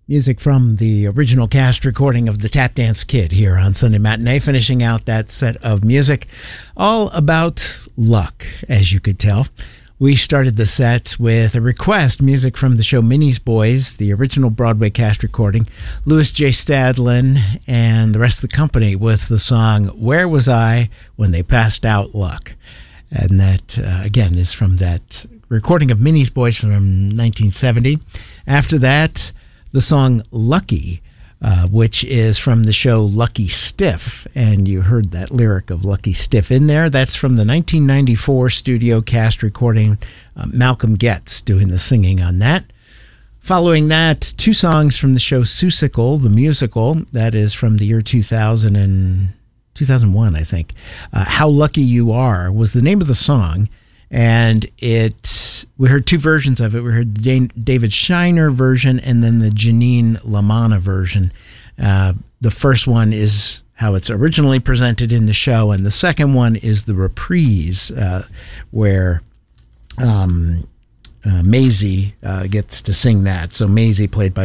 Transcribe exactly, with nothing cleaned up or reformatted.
Music from the original cast recording of the Tap Dance Kid here on Sunday Matinee, finishing out that set of music all about luck, as you could tell. We started the set with a request, music from the show Minnie's Boys, the original Broadway cast recording, Louis J. Stadlin and the rest of the company with the song Where Was I When They Passed Out Luck? And that, uh, again, is from that recording of Minnie's Boys from nineteen seventy. After that, the song Lucky, uh, which is from the show Lucky Stiff, and you heard that lyric of Lucky Stiff in there. That's from the nineteen ninety-four studio cast recording, uh, Malcolm Getz doing the singing on that. Following that, two songs from the show Seussical, the musical, that is from the year two thousand and two thousand one, I think. Uh, How Lucky You Are was the name of the song. And it, we heard two versions of it. We heard the David Shiner version and then the Janine Lamanna version. Uh, the first one is how it's originally presented in the show, and the second one is the reprise, uh, where um, uh, Maisie uh, gets to sing that. So Maisie, played by